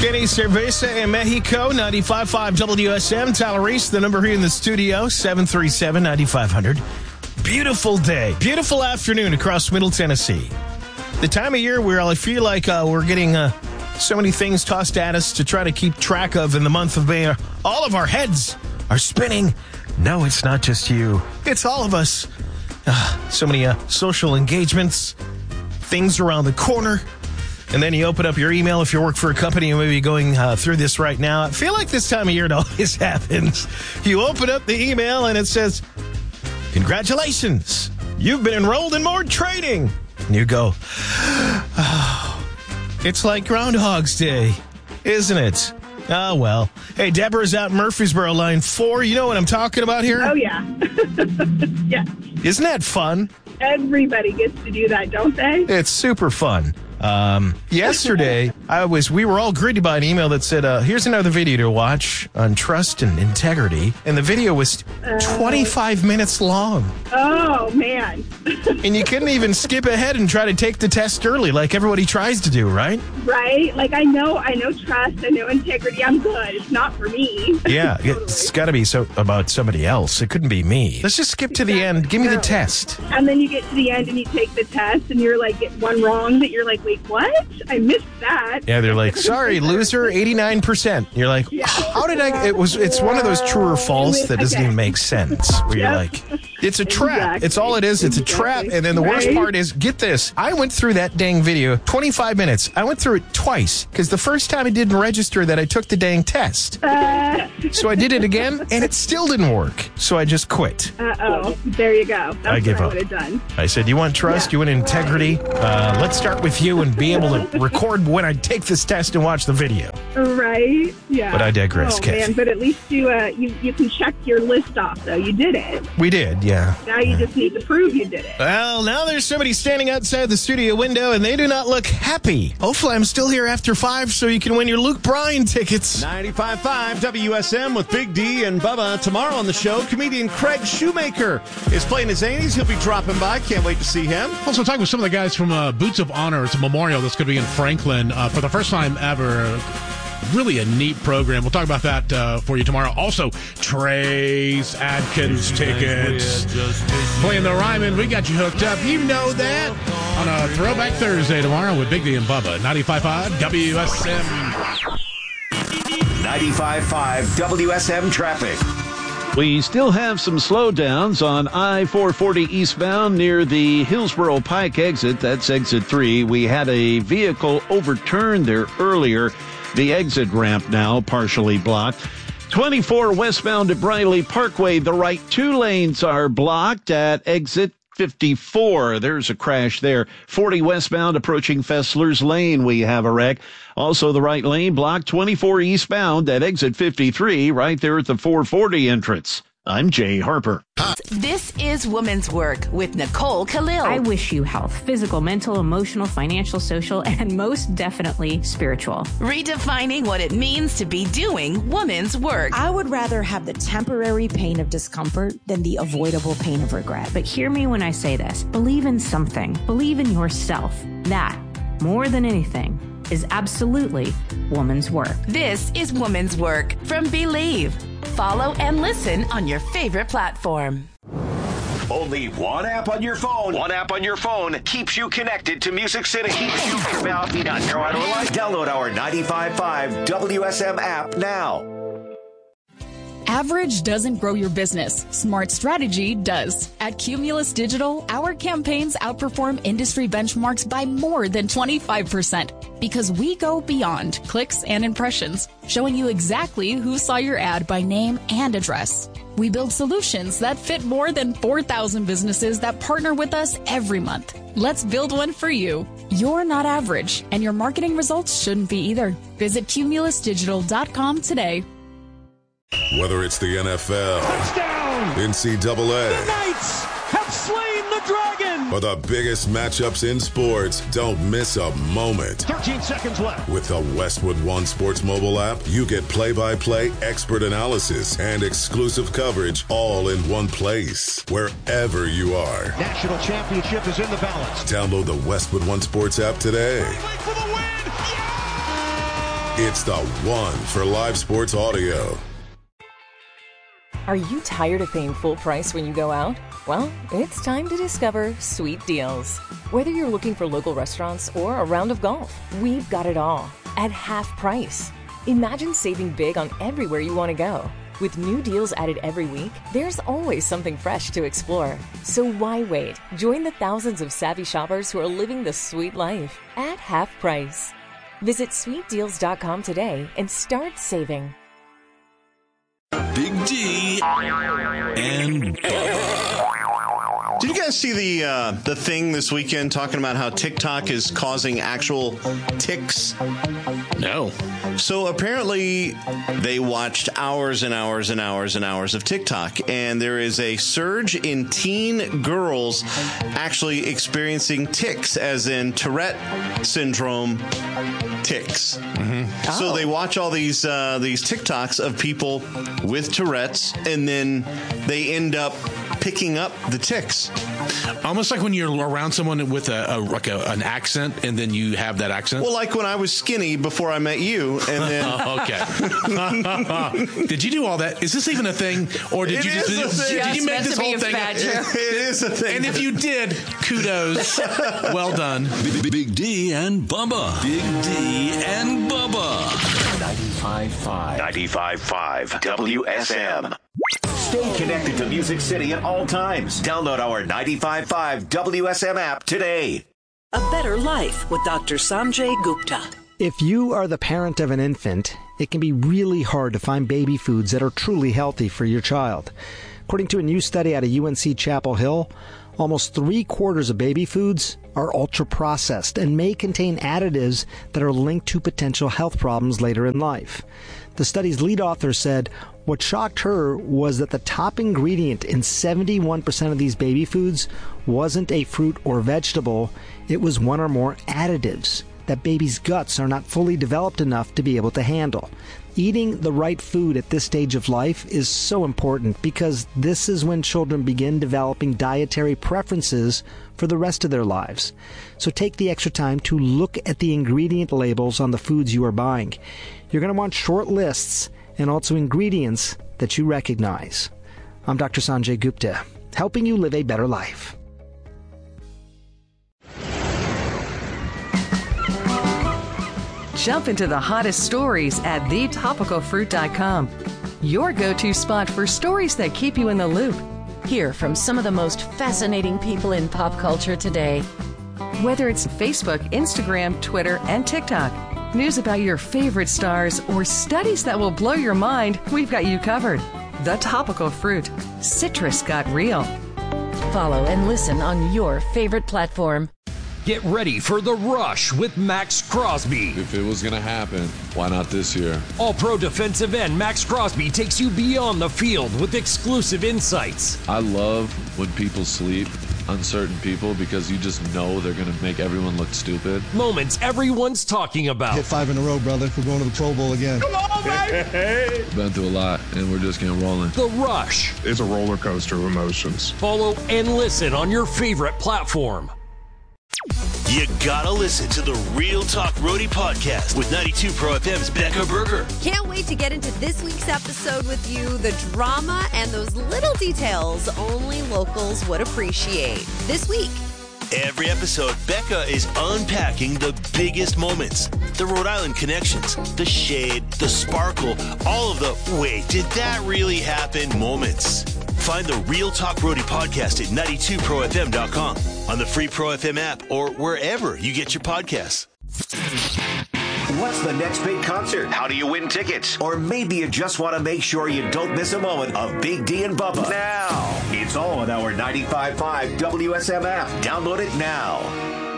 Kenny Cerveza in Mexico, 95.5 WSM. Tyler Reese, the number here in the studio, 737-9500. Beautiful day, beautiful afternoon across Middle Tennessee. The time of year where I feel like we're getting so many things tossed at us to try to keep track of in the month of May. All of our heads are spinning. No, it's not just you. It's all of us. So many social engagements, things around the corner. And then you open up your email if you work for a company and maybe going through this right now. I feel like this time of year it always happens. You open up the email and it says, "Congratulations, you've been enrolled in more training." And you go, "Oh, it's like Groundhog's Day, isn't it?" Oh, well. Hey, Deborah's out in Murfreesboro, line 4. You know what I'm talking about here? Oh, yeah. Yeah. Isn't that fun? Everybody gets to do that, don't they? It's super fun. Yesterday, we were all greeted by an email that said, here's another video to watch on trust and integrity. And the video was 25 minutes long. Oh, man. And you couldn't even skip ahead and try to take the test early like everybody tries to do, right? Right? Like, I know trust, I know integrity. I'm good. It's not for me. Yeah, it's got to be about somebody else. It couldn't be me. Let's just skip to the end. Give me the test. And then you get to the end and you take the test and you're like, get one wrong that you're like, wait, what? I missed that. Yeah, they're like, sorry, loser, 89%. You're like, how did I? It's one of those true or false that doesn't even make sense. Where you're like, it's a trap. Exactly. It's all it is. It's a trap. And then the worst part is, get this. I went through that dang video 25 minutes. I went through it twice because the first time it didn't register that I took the dang test. So I did it again and it still didn't work. So I just quit. Uh-oh. There you go. That's I give what up. I would have done. I said, you want trust? You want integrity? Let's start with you and be able to record when I take this test and watch the video. Right? Yeah. But I digress, Oh, Kev. man. But at least you can check your list off, though. You did it. We did, yeah. Now you just need to prove you did it. Well, now there's somebody standing outside the studio window, and they do not look happy. Hopefully I'm still here after 5 so you can win your Luke Bryan tickets. 95.5 WSM with Big D and Bubba. Tomorrow on the show, comedian Craig Shoemaker is playing his 80s. He'll be dropping by. Can't wait to see him. Also talking with some of the guys from Boots of Honor. It's a memorial that's going to be in Franklin for the first time ever. Really a neat program. We'll talk about that for you tomorrow. Also, Trace Adkins tickets. Playing the Ryman. We got you hooked up. You know that. On a Throwback Thursday tomorrow with Big D and Bubba. 95.5 WSM. 95.5 WSM traffic. We still have some slowdowns on I-440 eastbound near the Hillsboro Pike exit. That's exit 3. We had a vehicle overturned there earlier. The exit ramp now partially blocked. 24 westbound at Briley Parkway. The right 2 lanes are blocked at exit 54. There's a crash there. 40 westbound approaching Fessler's Lane. We have a wreck. Also the right lane blocked. 24 eastbound at exit 53 right there at the 440 entrance. I'm Jay Harper. This is Woman's Work with Nicole Khalil. I wish you health, physical, mental, emotional, financial, social, and most definitely spiritual. Redefining what it means to be doing woman's work. I would rather have the temporary pain of discomfort than the avoidable pain of regret. But hear me when I say this. Believe in something. Believe in yourself. That, more than anything, is absolutely woman's work. This is Woman's Work from Believe. Follow and listen on your favorite platform. Only one app on your phone. One app on your phone keeps you connected to Music City. Keeps you Download our 95.5 WSM app now. Average doesn't grow your business. Smart strategy does. At Cumulus Digital, our campaigns outperform industry benchmarks by more than 25% because we go beyond clicks and impressions, showing you exactly who saw your ad by name and address. We build solutions that fit more than 4,000 businesses that partner with us every month. Let's build one for you. You're not average, and your marketing results shouldn't be either. Visit cumulusdigital.com today. Whether it's the NFL, touchdown, NCAA, the Knights have slain the dragon, or the biggest matchups in sports, don't miss a moment. 13 seconds left. With the Westwood One Sports mobile app, you get play-by-play expert analysis and exclusive coverage all in one place, wherever you are. National championship is in the balance. Download the Westwood One Sports app today. For the win. Yeah! It's the one for live sports audio. Are you tired of paying full price when you go out? Well, it's time to discover Sweet Deals. Whether you're looking for local restaurants or a round of golf, we've got it all at half price. Imagine saving big on everywhere you want to go. With new deals added every week, there's always something fresh to explore. So why wait? Join the thousands of savvy shoppers who are living the sweet life at half price. Visit sweetdeals.com today and start saving. Big D and Bubba. Did you guys see the thing this weekend talking about how TikTok is causing actual ticks? No. So apparently they watched hours and hours and hours and hours of TikTok, and there is a surge in teen girls actually experiencing tics, as in Tourette syndrome tics. Mm-hmm. So they watch all these TikToks of people with Tourette's, and then they end up picking up the tics. Almost like when you're around someone with an accent, and then you have that accent. Well, like when I was skinny before I met you, and then okay. Did you do all that? Is this even a thing, or did you make this whole thing? It is a thing. And if you did, kudos. Well done. Big D and Bubba. Big D and Bubba. 95.5 WSM. Stay connected to Music City at all times. Download our 95.5 WSM app today. A Better Life with Dr. Sanjay Gupta. If you are the parent of an infant, it can be really hard to find baby foods that are truly healthy for your child. According to a new study out of UNC Chapel Hill, almost 3/4 of baby foods are ultra-processed and may contain additives that are linked to potential health problems later in life. The study's lead author said what shocked her was that the top ingredient in 71% of these baby foods wasn't a fruit or vegetable, it was one or more additives that babies' guts are not fully developed enough to be able to handle. Eating the right food at this stage of life is so important because this is when children begin developing dietary preferences for the rest of their lives. So take the extra time to look at the ingredient labels on the foods you are buying. You're going to want short lists and also ingredients that you recognize. I'm Dr. Sanjay Gupta, helping you live a better life. Jump into the hottest stories at thetopicalfruit.com. Your go-to spot for stories that keep you in the loop. Hear from some of the most fascinating people in pop culture today. Whether it's Facebook, Instagram, Twitter, and TikTok, news about your favorite stars, or studies that will blow your mind, we've got you covered. The Topical Fruit. Citrus got real. Follow and listen on your favorite platform. Get ready for The Rush with Max Crosby. If it was going to happen, why not this year? All-pro defensive end Max Crosby takes you beyond the field with exclusive insights. I love when people sleep on certain people because you just know they're going to make everyone look stupid. Moments everyone's talking about. Hit 5 in a row, brother. We're going to the Pro Bowl again. Come on, baby! Been through a lot, and we're just getting rolling. The Rush. It's a roller coaster of emotions. Follow and listen on your favorite platform. You gotta listen to the Real Talk Roadie podcast with 92 Pro FM's Becca Berger. Can't wait to get into this week's episode with you. The drama and those little details only locals would appreciate. This week. Every episode, Becca is unpacking the biggest moments. The Rhode Island connections, the shade, the sparkle, all of the wait, did that really happen moments. Find the Real Talk Roadie podcast at 92profm.com, on the free Pro FM app, or wherever you get your podcasts. What's the next big concert? How do you win tickets? Or maybe you just want to make sure you don't miss a moment of Big D and Bubba. Now, it's all on our 95.5 WSM app. Download it now.